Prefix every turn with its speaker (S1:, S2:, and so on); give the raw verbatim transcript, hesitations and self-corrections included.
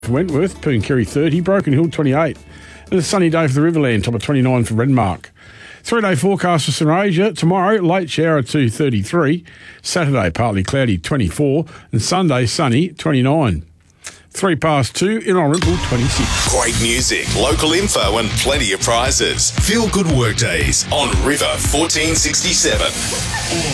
S1: For Wentworth, Poonkerry thirty, Broken Hill twenty-eight. And a sunny day for the Riverland, top of twenty-nine for Renmark. Three-day forecast for St Asia. Tomorrow, late shower to thirty-three. Saturday, partly cloudy, twenty-four. And Sunday, sunny, twenty-nine. Three past two, in Dalrymple, twenty-six.
S2: Great music, local info and plenty of prizes. Feel good workdays on River fourteen sixty-seven.